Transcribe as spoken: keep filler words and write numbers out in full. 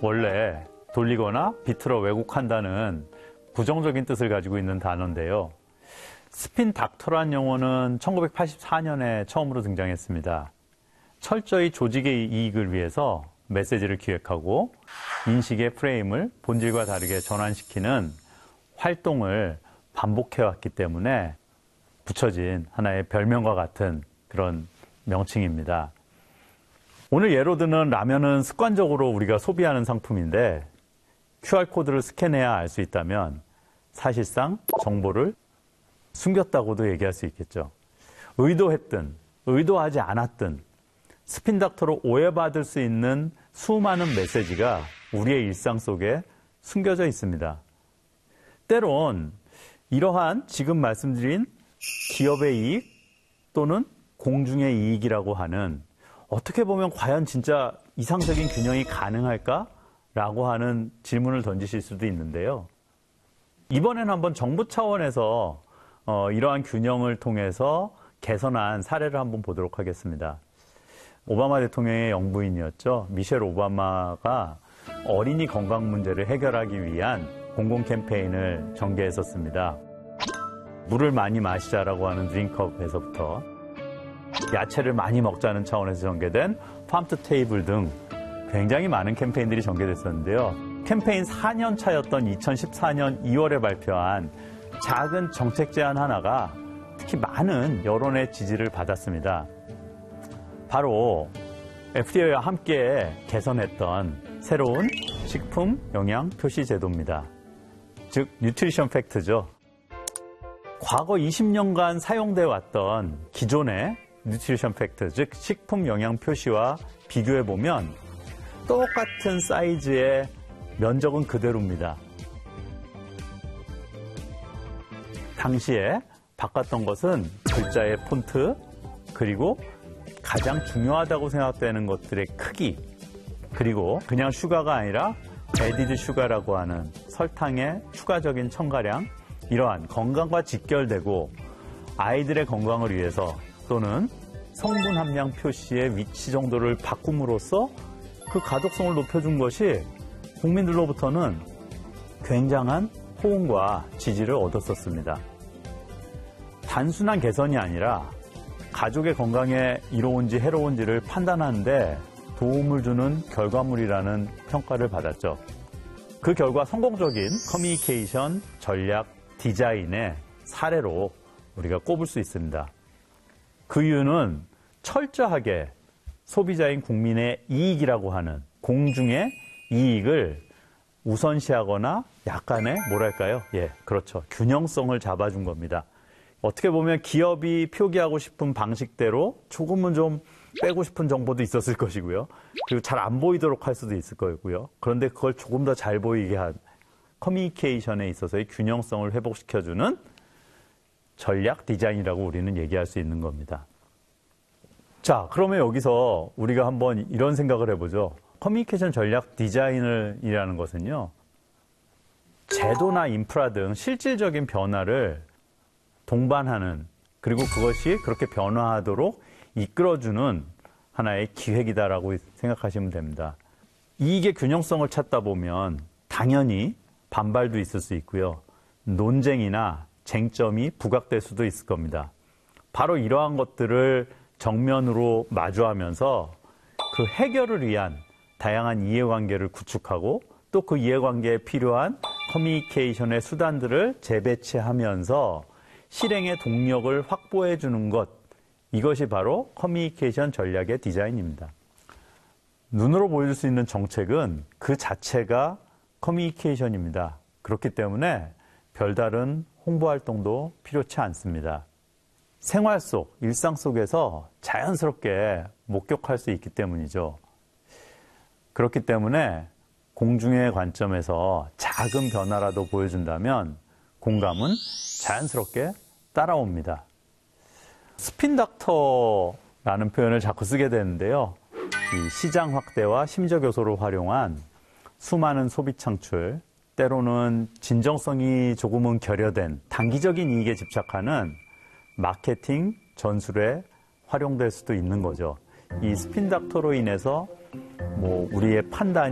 원래 돌리거나 비틀어 왜곡한다는 부정적인 뜻을 가지고 있는 단어인데요. 스핀 닥터란 용어는 천구백팔십사 년에 처음으로 등장했습니다. 철저히 조직의 이익을 위해서 메시지를 기획하고 인식의 프레임을 본질과 다르게 전환시키는 활동을 반복해왔기 때문에 붙여진 하나의 별명과 같은 그런 명칭입니다. 오늘 예로 드는 라면은 습관적으로 우리가 소비하는 상품인데 큐알코드를 스캔해야 알 수 있다면 사실상 정보를 숨겼다고도 얘기할 수 있겠죠. 의도했든 의도하지 않았든 스핀닥터로 오해받을 수 있는 수많은 메시지가 우리의 일상 속에 숨겨져 있습니다. 때론 이러한 지금 말씀드린 기업의 이익 또는 공중의 이익이라고 하는 어떻게 보면 과연 진짜 이상적인 균형이 가능할까라고 하는 질문을 던지실 수도 있는데요. 이번에는 한번 정부 차원에서 어, 이러한 균형을 통해서 개선한 사례를 한번 보도록 하겠습니다. 오바마 대통령의 영부인이었죠. 미셸 오바마가 어린이 건강 문제를 해결하기 위한 공공 캠페인을 전개했었습니다. 물을 많이 마시자라고 하는 드링크업에서부터 야채를 많이 먹자는 차원에서 전개된 팜 투 테이블 등 굉장히 많은 캠페인들이 전개됐었는데요. 캠페인 사 년 차였던 이천십사 년 이월에 발표한 작은 정책 제안 하나가 특히 많은 여론의 지지를 받았습니다. 바로 에프디에이와 함께 개선했던 새로운 식품 영양 표시 제도입니다. 즉 뉴트리션 팩트죠. 과거 이십 년간 사용돼 왔던 기존의 뉴트리션 팩트, 즉 식품 영양 표시와 비교해 보면 똑같은 사이즈의 면적은 그대로입니다. 당시에 바꿨던 것은 글자의 폰트, 그리고 가장 중요하다고 생각되는 것들의 크기, 그리고 그냥 슈가가 아니라 에디드 슈가라고 하는 설탕의 추가적인 첨가량, 이러한 건강과 직결되고 아이들의 건강을 위해서 또는 성분 함량 표시의 위치 정도를 바꿈으로써 그 가독성을 높여준 것이 국민들로부터는 굉장한 호응과 지지를 얻었었습니다. 단순한 개선이 아니라 가족의 건강에 이로운지 해로운지를 판단하는데 도움을 주는 결과물이라는 평가를 받았죠. 그 결과 성공적인 커뮤니케이션 전략 디자인의 사례로 우리가 꼽을 수 있습니다. 그 이유는 철저하게 소비자인 국민의 이익이라고 하는 공중의 이익을 우선시하거나 약간의 뭐랄까요? 예, 그렇죠. 균형성을 잡아준 겁니다. 어떻게 보면 기업이 표기하고 싶은 방식대로 조금은 좀 빼고 싶은 정보도 있었을 것이고요. 그리고 잘 안 보이도록 할 수도 있을 거고요. 그런데 그걸 조금 더 잘 보이게 한 커뮤니케이션에 있어서의 균형성을 회복시켜주는 전략 디자인이라고 우리는 얘기할 수 있는 겁니다. 자, 그러면 여기서 우리가 한번 이런 생각을 해보죠. 커뮤니케이션 전략 디자인이라는 것은요, 제도나 인프라 등 실질적인 변화를 동반하는, 그리고 그것이 그렇게 변화하도록 이끌어주는 하나의 기획이다라고 생각하시면 됩니다. 이익의 균형성을 찾다 보면 당연히 반발도 있을 수 있고요. 논쟁이나 쟁점이 부각될 수도 있을 겁니다. 바로 이러한 것들을 정면으로 마주하면서 그 해결을 위한 다양한 이해관계를 구축하고 또 그 이해관계에 필요한 커뮤니케이션의 수단들을 재배치하면서 실행의 동력을 확보해 주는 것, 이것이 바로 커뮤니케이션 전략의 디자인입니다. 눈으로 보여줄 수 있는 정책은 그 자체가 커뮤니케이션입니다. 그렇기 때문에 별다른 홍보 활동도 필요치 않습니다. 생활 속, 일상 속에서 자연스럽게 목격할 수 있기 때문이죠. 그렇기 때문에 공중의 관점에서 작은 변화라도 보여준다면 공감은 자연스럽게 따라옵니다. 스핀닥터라는 표현을 자꾸 쓰게 되는데요. 이 시장 확대와 심적 요소를 활용한 수많은 소비 창출, 때로는 진정성이 조금은 결여된 단기적인 이익에 집착하는 마케팅 전술에 활용될 수도 있는 거죠. 이 스핀닥터로 인해서 뭐 우리의 판단이